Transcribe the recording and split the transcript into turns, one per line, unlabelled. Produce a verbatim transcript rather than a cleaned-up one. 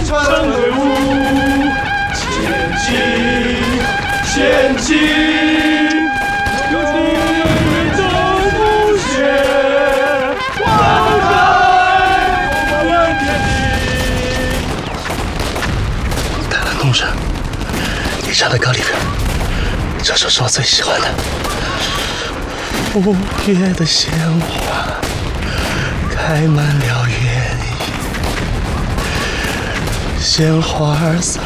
传队伍，前进，前进，有你的同学，抛开我们天地。
台湾共生，你唱的歌里边，这首是我最喜欢的。五月的鲜花开满了原野，鲜花儿洒